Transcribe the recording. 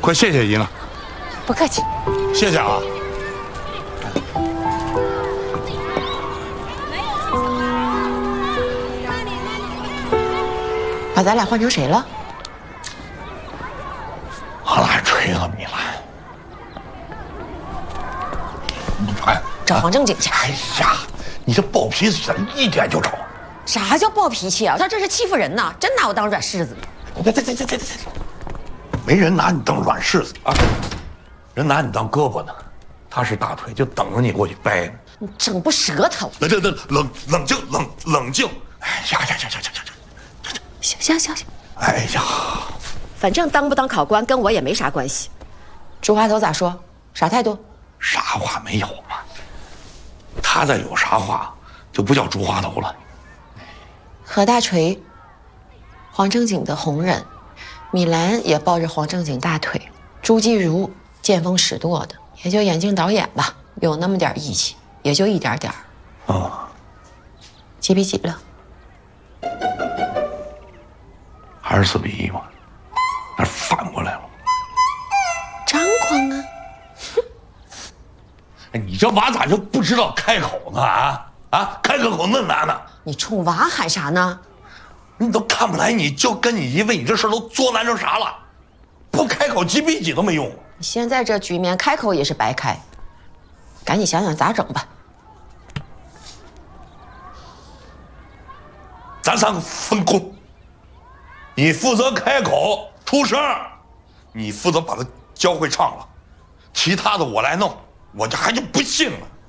快谢谢姨了。 不客气。 谢谢啊。 把咱俩换成谁了？ 俺俩吹了米兰。哎， 找黄正经去。 哎呀，你这暴脾气，一点就着。 啥叫暴脾气啊？他这是欺负人呐！真拿我当软柿子。 对，没人拿你当软柿子啊，人拿你当胳膊呢，他是大腿，就等着你过去掰呢。 你整不舌头。 冷静。哎呀， 行。 哎呀， 反正当不当考官跟我也没啥关系。朱花头咋说？啥态度？ 啥话没有嘛。他再有啥话，就不叫朱花头了。 何大锤，黄正经的红人，米兰也抱着黄正经大腿，朱继儒见风使舵的，也就眼镜导演吧，有那么点义气，也就一点点。 哦， 几比几了？ 还是4比1嘛，那反过来了。 张狂啊！ 哎，你这娃咋就不知道开口呢？开个口那难呢？ 你冲娃喊啥呢？ 你都看不来，你就跟你姨问你这事都作难成啥了？不开口几比几都没用。 现在这局面开口也是白开，赶紧想想咋整吧。 咱3个分工，你负责开口出声，你负责把他教会唱了，其他的我来弄。我这还就不信了。